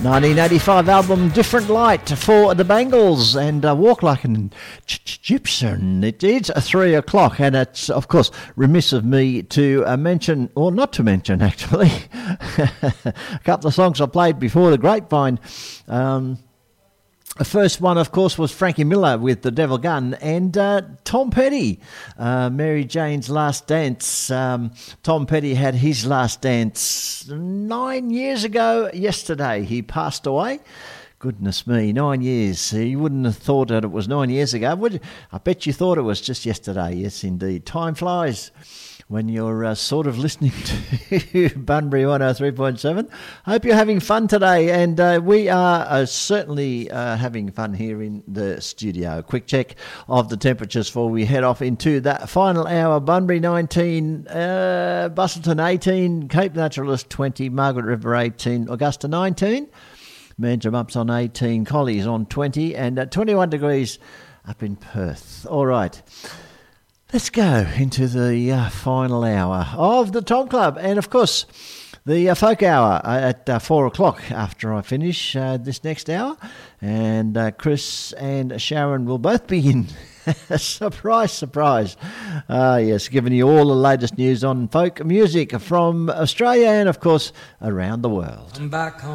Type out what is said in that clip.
1985 album Different Light for the Bangles, and Walk Like an Egyptian. It is 3 o'clock, and it's, of course, remiss of me to mention, or not to mention, actually, a couple of songs I played before the grapevine. The first one, of course, was Frankie Miller with The Devil Gun, and Tom Petty, Mary Jane's Last Dance. Tom Petty had his last dance 9 years ago yesterday. He passed away. Goodness me, 9 years. You wouldn't have thought that it was 9 years ago, would you? I bet you thought it was just yesterday. Yes, indeed. Time flies when you're sort of listening to Bunbury 103.7. Hope you're having fun today, and we are certainly having fun here in the studio. Quick check of the temperatures before we head off into that final hour. Bunbury 19, Busselton 18, Cape Naturalist 20, Margaret River 18, Augusta 19, Manjimups on 18, Collies on 20, and 21 degrees up in Perth. All right. Let's go into the final hour of the Tom Club, and of course the folk hour at 4 o'clock after I finish this next hour, and Chris and Sharon will both be in. Surprise, surprise. Yes, giving you all the latest news on folk music from Australia and of course around the world. I'm back home.